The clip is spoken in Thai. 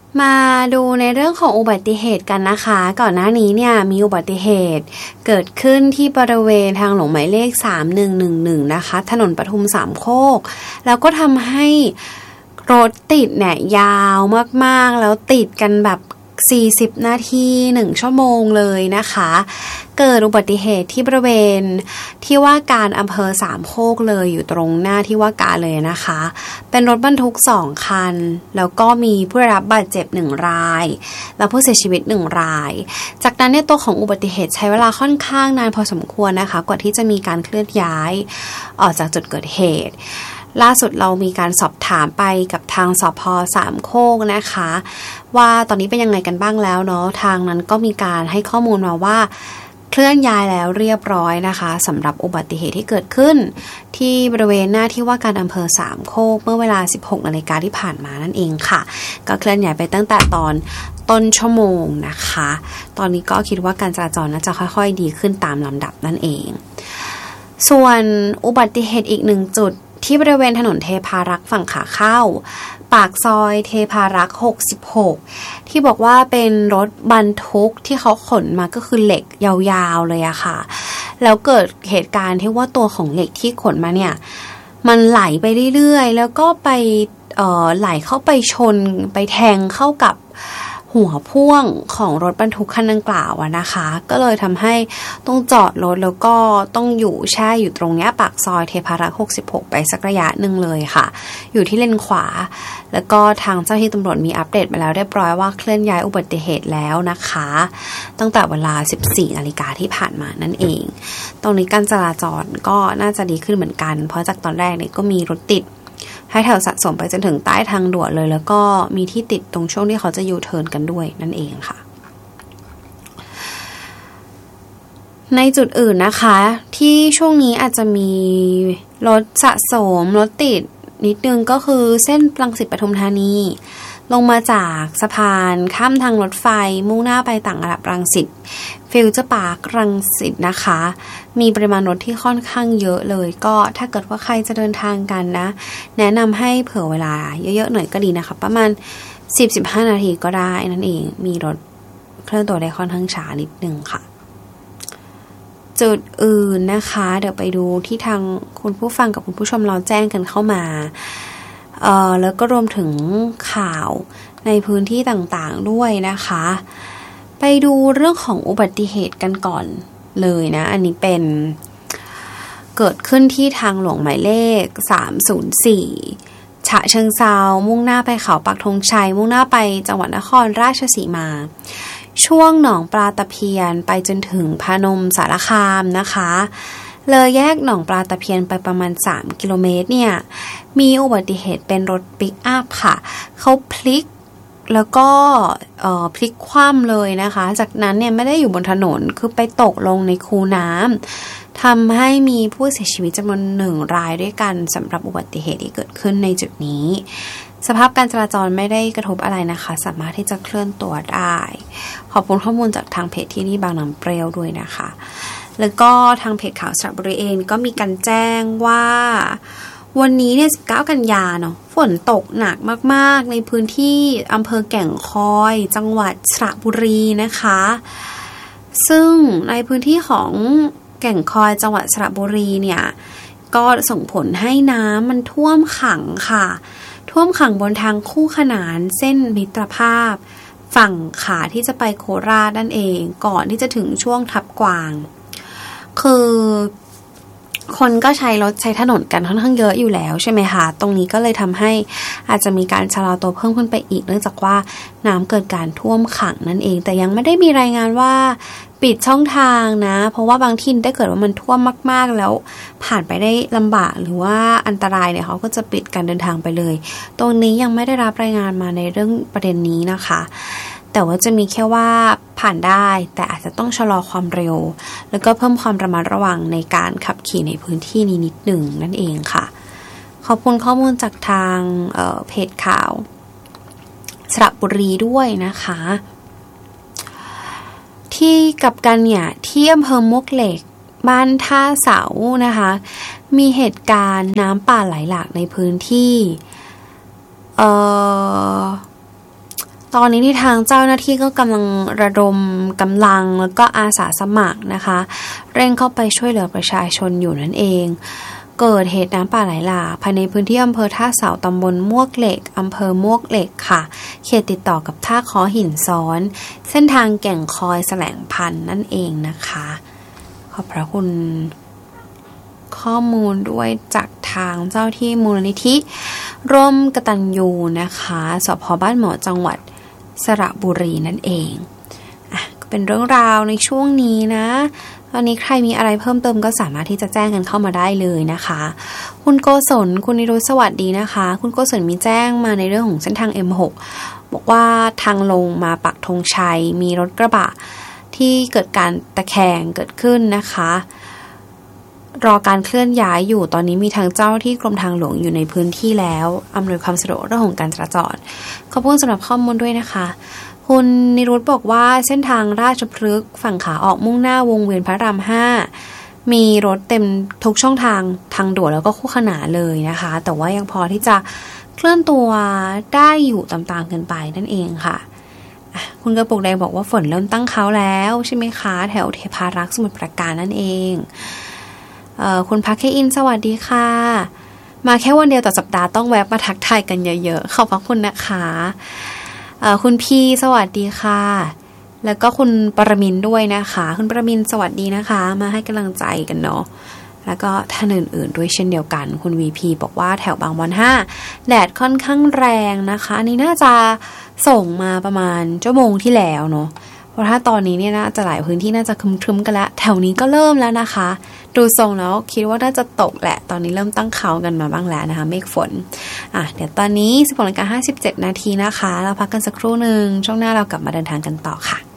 มาดูในเรื่องของอุบัติเหตุกันนะคะก่อนหน้านี้เนี่ยมีอุบัติเหตุเกิดขึ้นที่บริเวณทางหลวงหมายเลข3111นะคะถนนปทุมสามโคกแล้วก็ทำให้รถติดเนี่ยยาวมากๆแล้วติดกันแบบ40นาที1ชั่วโมงเลยนะคะเกิดอุบัติเหตุที่บริเวณที่ว่าการอำเภอสามโคกเลยอยู่ตรงหน้าที่ว่าการเลยนะคะเป็นรถบรรทุก2คันแล้วก็มีผู้ได้รับบาดเจ็บ1รายและผู้เสียชีวิต1รายจากนั้นเนี่ยตัวของอุบัติเหตุใช้เวลาค่อนข้างนานพอสมควรนะคะกว่าที่จะมีการเคลื่อนย้ายออกจากจุดเกิดเหตุล่าสุดเรามีการสอบถามไปกับทางสภ.สามโคกนะคะว่าตอนนี้เป็นยังไงกันบ้างแล้วเนาะทางนั้นก็มีการให้ข้อมูลมาว่าเคลื่อนย้ายแล้วเรียบร้อยนะคะสำหรับอุบัติเหตุที่เกิดขึ้นที่บริเวณหน้าที่ว่าการอำเภอสามโคกเมื่อเวลา 16 นาฬิกาที่ผ่านมานั่นเองค่ะก็เคลื่อนย้ายไปตั้งแต่ตอนต้นชั่วโมงนะคะตอนนี้ก็คิดว่าการจราจรน่าจะค่อยๆดีขึ้นตามลำดับนั่นเองส่วนอุบัติเหตุอีก1จุดที่บริเวณถนนเทพารักษ์ฝั่งขาเข้าปากซอยเทพารักษ์66ที่บอกว่าเป็นรถบรรทุกที่เขาขนมาก็คือเหล็กยาวๆเลยอะค่ะแล้วเกิดเหตุการณ์ที่ว่าตัวของเหล็กที่ขนมาเนี่ยมันไหลไปเรื่อยๆแล้วก็ไปไหลเข้าไปชนไปแทงเข้ากับหัวพ่วงของรถบรรทุกคันดังกล่าวนะคะก็เลยทำให้ต้องจอดรถแล้วก็ต้องอยู่แช่อยู่ตรงนี้ปากซอยเทพารักษ์66ไปสักระยะหนึ่งเลยค่ะอยู่ที่เลนขวาแล้วก็ทางเจ้าหน้าที่ตำรวจมีอัปเดตมาแล้วเรียบร้อยว่าเคลื่อนย้ายอุบัติเหตุแล้วนะคะตั้งแต่เวลา 14 นาฬิกาที่ผ่านมานั่นเองตรงนี้การจราจรก็น่าจะดีขึ้นเหมือนกันเพราะจากตอนแรกเนี่ยก็มีรถติดให้แถวสะสมไปจนถึงใต้ทางด่วนเลยแล้วก็มีที่ติดตรงช่วงที่เขาจะยูเทิร์นกันด้วยนั่นเองค่ะในจุดอื่นนะคะที่ช่วงนี้อาจจะมีรถสะสมรถติดนิดนึงก็คือเส้นรังสิตปทุมธานีลงมาจากสะพานข้ามทางรถไฟมุ่งหน้าไปต่างระดับรังสิตฟิวเจอร์พาร์ครังสิตนะคะมีปริมาณรถที่ค่อนข้างเยอะเลยก็ถ้าเกิดว่าใครจะเดินทางกันนะแนะนำให้เผื่อเวลาเยอะๆหน่อยก็ดีนะคะประมาณ 10-15 นาทีก็ได้นั่นเองมีรถเคลื่อนตัวได้ค่อนข้างช้านิดนึงค่ะจุดอื่นนะคะเดี๋ยวไปดูที่ทางคุณผู้ฟังกับคุณผู้ชมเราแจ้งกันเข้ามาแล้วก็รวมถึงข่าวในพื้นที่ต่างๆด้วยนะคะไปดูเรื่องของอุบัติเหตุกันก่อนเลยนะอันนี้เป็นเกิดขึ้นที่ทางหลวงหมายเลข304ฉะเชิงเทรามุ่งหน้าไปเขาปักธงชัยมุ่งหน้าไปจังหวัดนครราชสีมาช่วงหนองปลาตะเพียนไปจนถึงพนมสารคามนะคะเลยแยกหนองปลาตะเพียนไปประมาณ3 กิโลเมตรเนี่ยมีอุบัติเหตุเป็นรถปิกอัพค่ะเขาพลิกแล้วก็พลิกคว่ำเลยนะคะจากนั้นเนี่ยไม่ได้อยู่บนถนนคือไปตกลงในคูน้ำทำให้มีผู้เสียชีวิตจำนวน1 รายด้วยกันสำหรับอุบัติเหตุที่เกิดขึ้นในจุดนี้สภาพการจราจรไม่ได้กระทบอะไรนะคะสามารถที่จะเคลื่อนตัวได้ขอบคุณข้อมูลจากทางเพจที่นี่บางน้ำเปรี้ยวด้วยนะคะแล้วก็ทางเพจข่าวสระบุรีเองก็มีการแจ้งว่าวันนี้เนี่ย19 กันยาเนาะฝนตกหนักมากๆในพื้นที่อำเภอแก่งคอยจังหวัดสระบุรีนะคะซึ่งในพื้นที่ของแก่งคอยจังหวัดสระบุรีเนี่ยก็ส่งผลให้น้ำมันท่วมขังค่ะท่วมขังบนทางคู่ขนานเส้นมิตรภาพฝั่งขาที่จะไปโคราชนั่นเองก่อนที่จะถึงช่วงทับกวางคือคนก็ใช้รถใช้ถนนกันค่อนข้างเยอะอยู่แล้วใช่ไหมคะตรงนี้ก็เลยทำให้อาจจะมีการชะลอตัวเพิ่มขึ้นไปอีกเนื่องจากว่าน้ำเกิดการท่วมขังนั่นเองแต่ยังไม่ได้มีรายงานว่าปิดช่องทางนะเพราะว่าบางที่ถ้าเกิดว่ามันท่วมมากๆแล้วผ่านไปได้ลำบากหรือว่าอันตรายเนี่ยเขาก็จะปิดการเดินทางไปเลยตรงนี้ยังไม่ได้รับรายงานมาในเรื่องประเด็นนี้นะคะแต่ว่าจะมีแค่ว่าผ่านได้แต่อาจจะต้องชะลอความเร็วแล้วก็เพิ่มความระมัดระวังในการขับขี่ในพื้นที่นี้นิดหนึ่งนั่นเองค่ะขอบคุณข้อมูลจากทางเพจข่าวสระบุรีด้วยนะคะที่กับกันเนี่ยที่อำเภอมวกเหล็กบ้านท่าเสานะคะมีเหตุการณ์น้ำป่าไหลหลากในพื้นที่ตอนนี้ที่ทางเจ้าหน้าที่ก็กำลังระดมกำลังแล้วก็อาสาสมัครนะคะเร่งเข้าไปช่วยเหลือประชาชนอยู่นั่นเองเกิดเหตุน้ำป่าไหลหลากภายในพื้นที่อำเภอท่าเสาตำบลมวกเหล็กอำเภอมวกเหล็กค่ะเขตติดต่อกับท่าค้อหินซ้อนเส้นทางแก่งคอยแสลงพันธุ์นั่นเองนะคะขอบพระคุณข้อมูลด้วยจากทางเจ้าที่มูลนิธิร่วมกตัญญูนะคะสภ.บ้านหมอจังหวัดสระบุรีนั่นเองก็เป็นเรื่องราวในช่วงนี้นะตอนนี้ใครมีอะไรเพิ่มเติมก็สามารถที่จะแจ้งกันเข้ามาได้เลยนะคะคุณโกศลคุณนิรุตสวัสดีนะคะคุณโกศลมีแจ้งมาในเรื่องของเส้นทาง M6 บอกว่าทางลงมาปักธงชัยมีรถกระบะที่เกิดการตะแคงเกิดขึ้นนะคะรอการเคลื่อนย้ายอยู่ตอนนี้มีทางเจ้าที่กรมทางหลวงอยู่ในพื้นที่แล้วอำนวยความสะดวกเรื่องของการจราจรขอบคุณสำหรับข้อมูลด้วยนะคะคุณนิรุตบอกว่าเส้นทางราชพฤกษ์ฝั่งขาออกมุ่งหน้าวงเวียนพระราม5มีรถเต็มทุกช่องทางทางด่วนแล้วก็คู่ขนานเลยนะคะแต่ว่ายังพอที่จะเคลื่อนตัวได้อยู่ตามๆกันไปนั่นเองค่ะคุณกระปุกแดงบอกว่าฝนเริ่มตั้งเขาแล้วใช่ไหมคะแถวเทพารักษ์สมุทรปราการนั่นเองคุณพักเคอินสวัสดีค่ะมาแค่วันเดียวต่อสัปดาห์ต้องแวะมาทักทายกันเยอะๆขอบพระคุณนะคะคุณพี่สวัสดีค่ะแล้วก็คุณปรมินด้วยนะคะคุณปรมินสวัสดีนะคะมาให้กำลังใจกันเนาะแล้วก็ท่านอื่นๆด้วยเช่นเดียวกันคุณ VP บอกว่าแถวบางบอน5แดดค่อนข้างแรงนะคะอันนี้น่าจะส่งมาประมาณชั่วโมงที่แล้วเนาะเพราะถ้าตอนนี้เนี่ยน่าจะหลายพื้นที่น่าจะครึ้มๆกันแล้วแถวนี้ก็เริ่มแล้วนะคะดูทรงแล้วคิดว่าน่าจะตกแหละตอนนี้เริ่มตั้งเขากันมาบ้างแล้วนะคะเมฆฝนเดี๋ยวตอนนี้ 16:57 นาทีนะคะเราพักกันสักครู่นึงช่วงหน้าเรากลับมาเดินทางกันต่อค่ะ